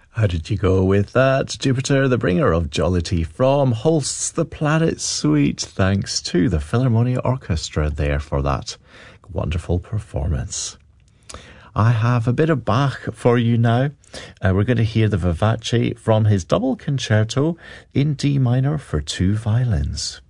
How did you go with that? Jupiter, the bringer of jollity from Holst's The Planet Suite. Thanks to the Philharmonia Orchestra there for that wonderful performance. I have a bit of Bach for you now. We're going to hear the Vivace from his double concerto in D minor for 2 violins.